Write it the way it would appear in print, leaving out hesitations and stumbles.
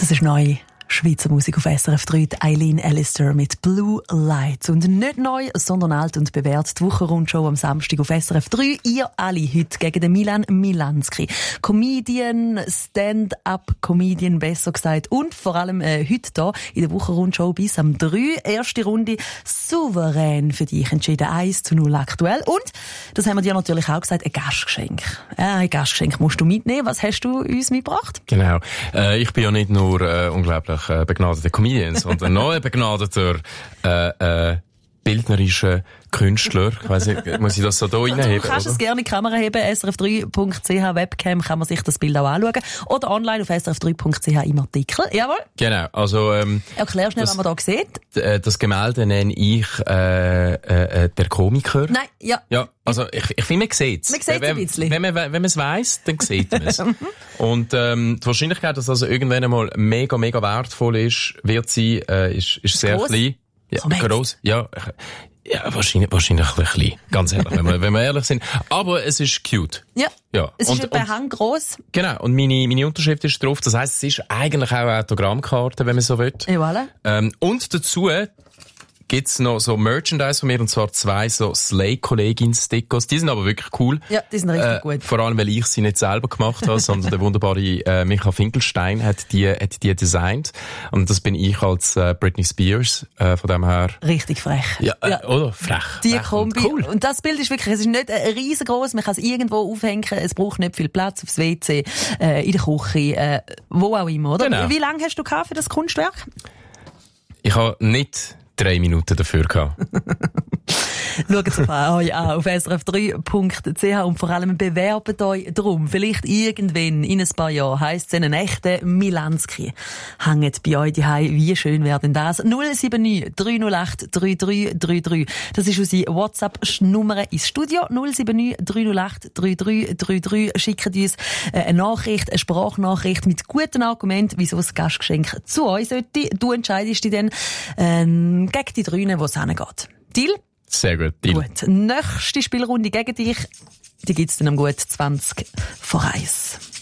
Das ist neu. Schweizer Musik auf SRF 3, Eileen Allister mit Blue Lights. Und nicht neu, sondern alt und bewährt. Die Wochenrundshow am Samstag auf SRF 3. Ihr alle heute gegen den Milan Milanski. Comedian, Stand-up-Comedian, besser gesagt. Und vor allem heute hier in der Wochenrundshow bis am 3. Erste Runde souverän für dich entschieden. 1:0 aktuell. Und, das haben wir dir natürlich auch gesagt, ein Gastgeschenk. Ein Gastgeschenk musst du mitnehmen. Was hast du uns mitgebracht? Genau. Ich bin ja nicht nur unglaublich begnadeter Comedian, sondern noch ein begnadeter bildnerischer Künstler. Ich weiss nicht, muss ich das so da reinheben? Du kannst oder? es gerne in die Kamera heben. srf3.ch Webcam kann man sich das Bild auch anschauen. Oder online auf srf3.ch im Artikel. Jawohl. Genau. Also, erklär schnell, was man da sieht. Das Gemälde nenne ich der Komiker. Nein, ja. Ja, also ich finde, man sieht es. Man sieht es ein bisschen. Wenn man es weiss, dann sieht man es. Und die Wahrscheinlichkeit, dass also irgendwann einmal mega, mega wertvoll ist, wird sie, ist sehr gross? klein. Ja, gross. Ja, wahrscheinlich ein bisschen klein. Ganz ehrlich, wenn wir ehrlich sind. Aber es ist cute. Ja. Ja. Es ist etwa handgross. Genau. Und meine Unterschrift ist drauf. Das heisst, es ist eigentlich auch eine Autogrammkarte, wenn man so will. Et voilà. Und dazu gibt's noch so Merchandise von mir, und zwar 2 so Slay-Kollegin-Stickers. Die sind aber wirklich cool. Ja, die sind richtig gut. Vor allem, weil ich sie nicht selber gemacht habe, sondern der wunderbare Micha Finkelstein hat die designt. Und das bin ich als Britney Spears. Von dem her. Richtig frech. Ja, oder? Frech. Die frech Kombi. Und cool. Und das Bild ist wirklich, es ist nicht riesengroß, man kann es irgendwo aufhängen, es braucht nicht viel Platz aufs WC, in der Küche, wo auch immer, oder? Genau. Wie lange hast du gehabt für das Kunstwerk? Ich habe nicht 3 Minuten dafür gehabt. Schaut es euch an auf srf3.ch und vor allem bewerbt euch drum. Vielleicht irgendwann in ein paar Jahren heisst es einen echten Milanski. Hängt bei euch daheim. Wie schön wäre denn das? 079 308 3333. Das ist unsere WhatsApp-Nummer ins Studio. 079 308 3333. Schickt uns eine Nachricht, eine Sprachnachricht mit guten Argumenten, wieso das Gastgeschenk zu euch sollte. Du entscheidest dich dann gegen die Drüne, wo es hingeht. Deal? Sehr gut. Deal. Gut. Nächste Spielrunde gegen dich, die gibt's dann am gut 20 vor 1.